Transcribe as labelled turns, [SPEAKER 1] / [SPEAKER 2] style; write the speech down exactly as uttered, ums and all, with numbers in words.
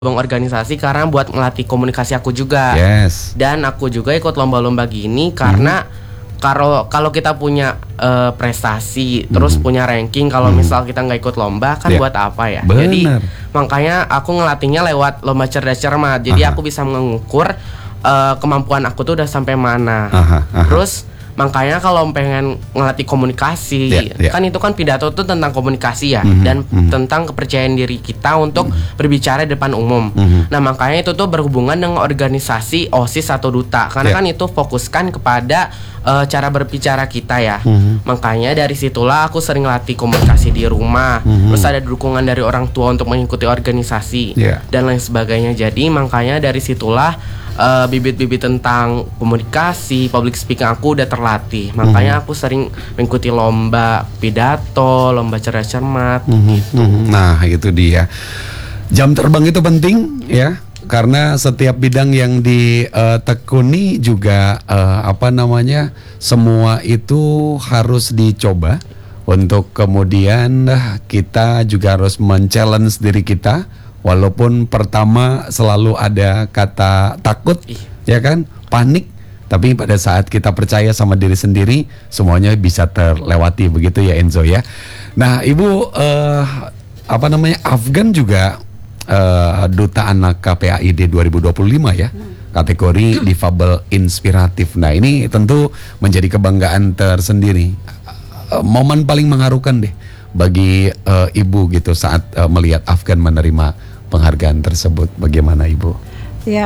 [SPEAKER 1] Bang organisasi karena buat ngelatih komunikasi aku juga.
[SPEAKER 2] Yes.
[SPEAKER 1] Dan aku juga ikut lomba-lomba gini karena kalau hmm. kalau kita punya uh, prestasi, hmm. terus punya ranking, kalau hmm. misal kita nggak ikut lomba kan yeah. buat apa ya?
[SPEAKER 2] Bener.
[SPEAKER 1] Jadi makanya aku ngelatihnya lewat lomba cerdas cermat. Jadi aha. aku bisa mengukur uh, kemampuan aku tuh udah sampai mana. Aha, aha. Terus makanya kalau pengen ngelatih komunikasi, yeah, yeah. kan itu kan pidato tuh tentang komunikasi ya, mm-hmm, dan mm-hmm. tentang kepercayaan diri kita untuk mm-hmm. berbicara di depan umum. Mm-hmm. Nah makanya itu tuh berhubungan dengan organisasi, OSIS atau duta, karena yeah. kan itu fokuskan kepada uh, cara berbicara kita ya. Mm-hmm. Makanya dari situlah aku sering latih komunikasi di rumah, mm-hmm. terus ada dukungan dari orang tua untuk mengikuti organisasi yeah. dan lain sebagainya. Jadi makanya dari situlah Uh, bibit-bibit tentang komunikasi, public speaking aku udah terlatih. Makanya mm-hmm. aku sering mengikuti lomba pidato, lomba cerdas cermat mm-hmm. gitu.
[SPEAKER 2] Nah itu dia. Jam terbang itu penting ya, karena setiap bidang yang ditekuni juga uh, apa namanya, semua itu harus dicoba. Untuk kemudian kita juga harus men-challenge diri kita. Walaupun pertama selalu ada kata takut, Ih. ya kan, panik, tapi pada saat kita percaya sama diri sendiri, semuanya bisa terlewati, begitu ya Enzo ya. Nah Ibu, uh, apa namanya, Afgan juga uh, Duta Anak K P A I D dua ribu dua puluh lima ya, kategori difabel inspiratif. Nah ini tentu menjadi kebanggaan tersendiri. Uh, momen paling mengharukan deh bagi uh, Ibu gitu saat uh, melihat Afgan menerima penghargaan tersebut, bagaimana Ibu?